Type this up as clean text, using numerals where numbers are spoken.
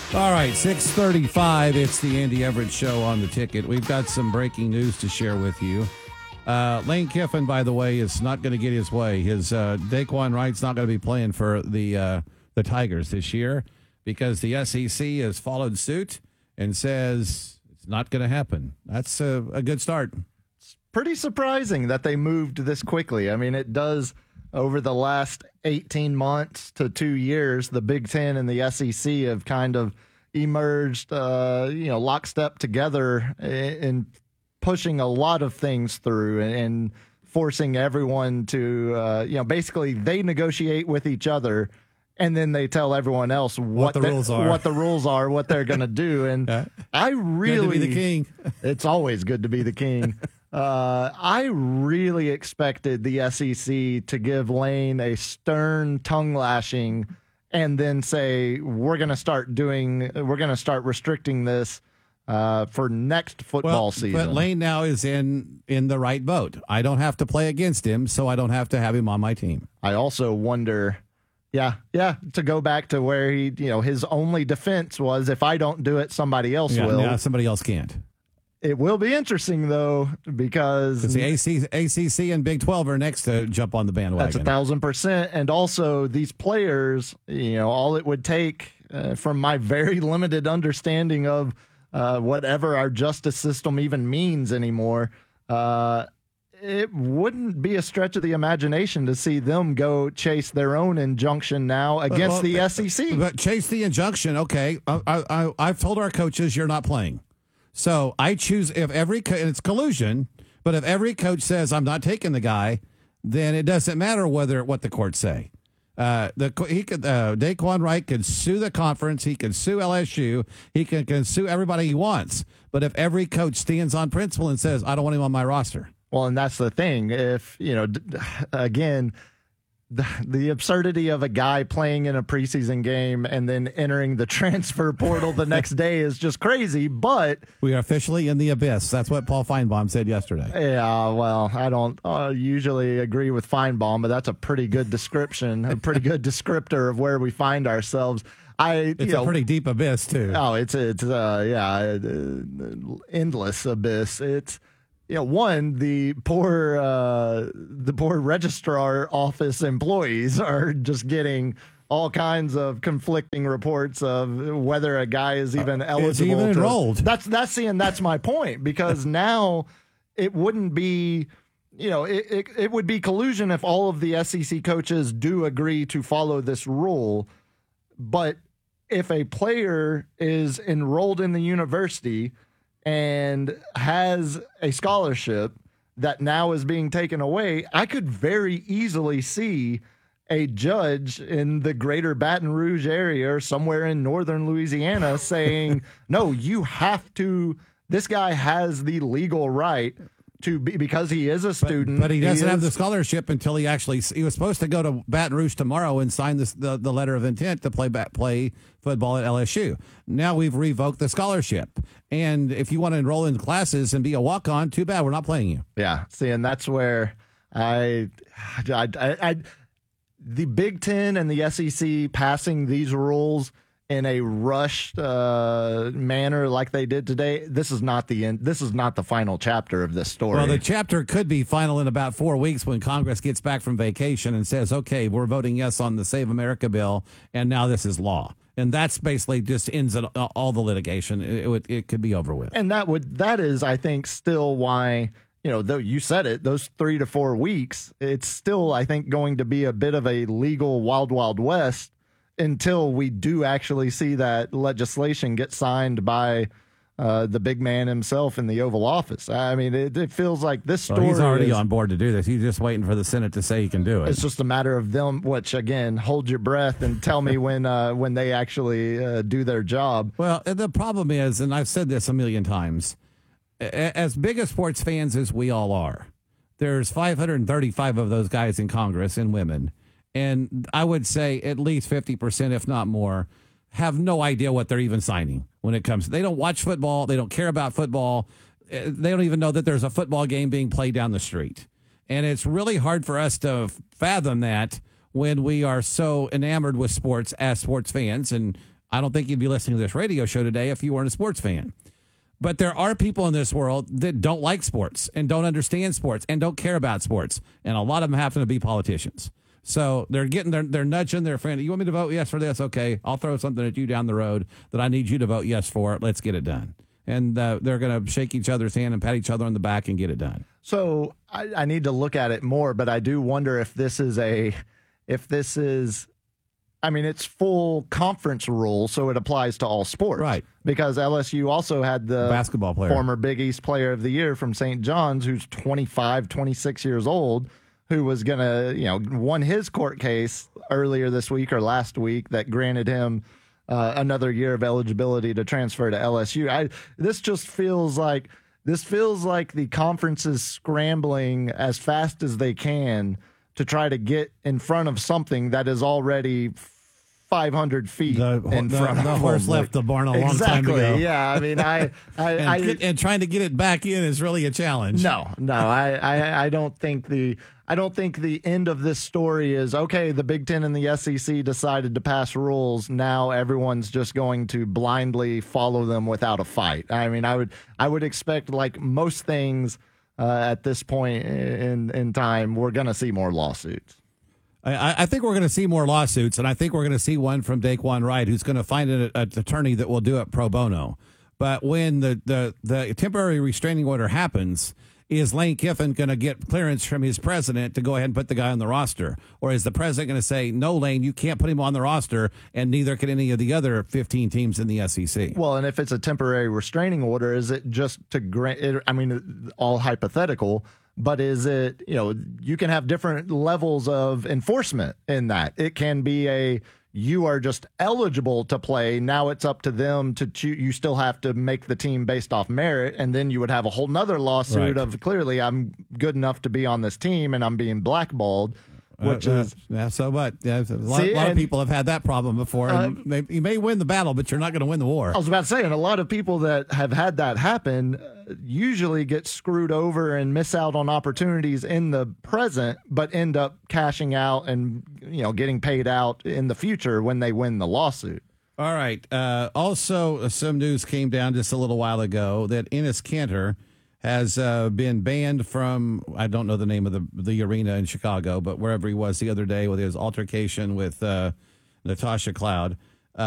All right, 6:35. It's the Andy Everett Show on the Ticket. We've got some breaking news to share with you. Lane Kiffin, by the way, is not going to get his way. His Daquan Wright's not going to be playing for the Tigers this year because the SEC has followed suit and says it's not going to happen. That's a good start. It's pretty surprising that they moved this quickly. I mean, it does over the last 18 months to 2 years. The Big Ten and the SEC have kind of emerged, lockstep together in pushing a lot of things through and forcing everyone to, basically they negotiate with each other and then they tell everyone else what the rules are, what they're going to do. And I really, good to be the king. It's always good to be the king. I really expected the SEC to give Lane a stern tongue lashing and then say, we're going to start restricting this for next football season. But Lane now is in the right boat. I don't have to play against him, so I don't have to have him on my team. I also wonder, to go back to where he, his only defense was, if I don't do it, somebody else will. Yeah, somebody else can't. It will be interesting, though, because the ACC and Big 12 are next to jump on the bandwagon. That's 1,000%. And also, these players, all it would take, from my very limited understanding of whatever our justice system even means anymore, it wouldn't be a stretch of the imagination to see them go chase their own injunction now against the SEC. But chase the injunction, okay. I've told our coaches you're not playing. So I choose and it's collusion, but if every coach says I'm not taking the guy, then it doesn't matter what the courts say. Daquan Wright could sue the conference. He could sue LSU. He can sue everybody he wants. But if every coach stands on principle and says, I don't want him on my roster. Well, and that's the thing. If, again, the absurdity of a guy playing in a preseason game and then entering the transfer portal the next day is just crazy. But we are officially in the abyss. That's what Paul Feinbaum said yesterday. Yeah, well, I don't usually agree with Feinbaum, but that's a pretty good description, a pretty good descriptor of where we find ourselves. It's a pretty deep abyss too. Oh, it's endless abyss. It's the poor registrar office employees are just getting all kinds of conflicting reports of whether a guy is even eligible. Is he even enrolled? That's my point, because now it wouldn't be, it would be collusion if all of the SEC coaches do agree to follow this rule. But if a player is enrolled in the university and has a scholarship that now is being taken away, I could very easily see a judge in the greater Baton Rouge area or somewhere in northern Louisiana saying, no, this guy has the legal right to be, because he is a student. But he doesn't have the scholarship until he was supposed to go to Baton Rouge tomorrow and sign the letter of intent to play football at LSU. Now we've revoked the scholarship. And if you want to enroll in classes and be a walk-on, too bad, we're not playing you. Yeah. See, and that's where the Big Ten and the SEC passing these rules in a rushed manner like they did today, this is not the end. This is not the final chapter of this story. Well, the chapter could be final in about 4 weeks when Congress gets back from vacation and says, okay, we're voting yes on the Save America bill, and now this is law. And that's basically just ends all the litigation. It could be over with. And that is, I think, still why, though you said it, those 3 to 4 weeks, it's still, I think, going to be a bit of a legal wild, wild west until we do actually see that legislation get signed by the big man himself in the Oval Office. I mean, it feels like this story. He's already on board to do this. He's just waiting for the Senate to say he can do it. It's just a matter of them, which, again, hold your breath and tell me when they actually do their job. Well, the problem is, and I've said this a million times, as big a sports fans as we all are, there's 535 of those guys in Congress and women. And I would say at least 50%, if not more, have no idea what they're even signing when it comes. They don't watch football. They don't care about football. They don't even know that there's a football game being played down the street. And it's really hard for us to fathom that when we are so enamored with sports as sports fans. And I don't think you'd be listening to this radio show today if you weren't a sports fan. But there are people in this world that don't like sports and don't understand sports and don't care about sports. And a lot of them happen to be politicians. So they're nudging their friend. You want me to vote yes for this? Okay, I'll throw something at you down the road that I need you to vote yes for. Let's get it done. And they're going to shake each other's hand and pat each other on the back and get it done. So I need to look at it more, but I do wonder if this is I mean, it's full conference rule, so it applies to all sports. Right. Because LSU also had the basketball player, former Big East Player of the Year from St. John's, who's 25, 26 years old, who was going to, won his court case earlier this week or last week that granted him another year of eligibility to transfer to LSU. This feels like the conference is scrambling as fast as they can to try to get in front of something that is already 500 feet in front of the horse left the barn a long time ago. Exactly. Yeah. I mean, and trying to get it back in is really a challenge. No. I don't think the end of this story is, okay, the Big Ten and the SEC decided to pass rules. Now everyone's just going to blindly follow them without a fight. I mean, I would expect, like most things at this point in time, we're going to see more lawsuits. I think we're going to see more lawsuits, and I think we're going to see one from Daquan Wright, who's going to find an attorney that will do it pro bono. But when the temporary restraining order happens, is Lane Kiffin going to get clearance from his president to go ahead and put the guy on the roster? Or is the president going to say, no, Lane, you can't put him on the roster, and neither can any of the other 15 teams in the SEC? Well, and if it's a temporary restraining order, is it just to grant it? I mean, all hypothetical, but is it, you can have different levels of enforcement in that. It can be you are just eligible to play. Now it's up to them to choose. You still have to make the team based off merit. And then you would have a whole nother lawsuit of clearly I'm good enough to be on this team and I'm being blackballed. Which is so what? A lot of people have had that problem before. And you may win the battle, but you're not going to win the war. I was about to say, and a lot of people that have had that happen usually get screwed over and miss out on opportunities in the present, but end up cashing out and getting paid out in the future when they win the lawsuit. All right. Also, some news came down just a little while ago that Enes Kanter has been banned from, I don't know the name of the arena in Chicago, but wherever he was the other day with his altercation with Natasha Cloud.